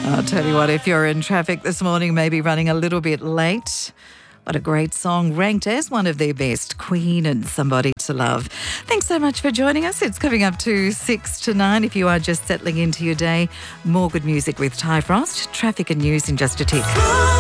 I'll tell you what, if you're in traffic this morning, maybe running a little bit late, what a great song, ranked as one of their best, Queen and Somebody to Love. Thanks so much for joining us. It's coming up to 6 to 9. If you are just settling into your day, more good music with Ty Frost. Traffic and news in just a tick.